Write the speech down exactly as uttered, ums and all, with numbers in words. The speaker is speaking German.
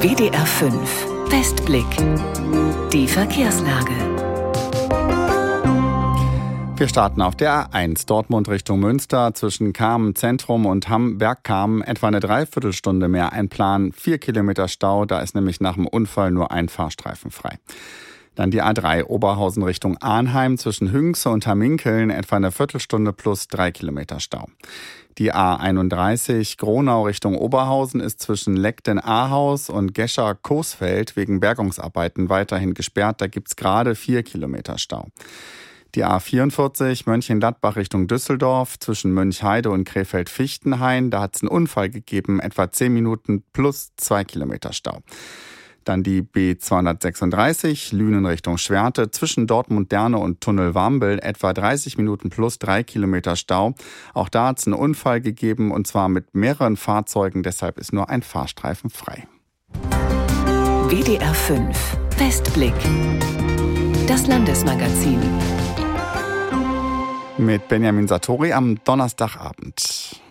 W D R fünf Westblick. Die Verkehrslage. Wir starten auf der A eins, Dortmund Richtung Münster, zwischen Kamen Zentrum und Hamm-Bergkamen etwa eine Dreiviertelstunde mehr einplanen, vier Kilometer Stau, da ist nämlich nach dem Unfall nur ein Fahrstreifen frei. Dann die A drei, Oberhausen Richtung Arnheim, zwischen Hünxe und Hamminkeln etwa eine Viertelstunde plus drei Kilometer Stau. Die A einunddreißig, Gronau Richtung Oberhausen, ist zwischen Leckden-Ahaus und Gescher-Coesfeld wegen Bergungsarbeiten weiterhin gesperrt, da gibt's gerade vier Kilometer Stau. Die A vierundvierzig, Mönchengladbach Richtung Düsseldorf, zwischen Mönchheide und Krefeld-Fichtenhain, da hat es einen Unfall gegeben, etwa zehn Minuten plus zwei Kilometer Stau. Dann die B zweihundertsechsunddreißig, Lünen Richtung Schwerte, zwischen Dortmund-Derne und Tunnel-Wambel, etwa dreißig Minuten plus drei Kilometer Stau. Auch da hat es einen Unfall gegeben, und zwar mit mehreren Fahrzeugen, deshalb ist nur ein Fahrstreifen frei. W D R fünf Westblick. Das Landesmagazin. Mit Benjamin Satori am Donnerstagabend.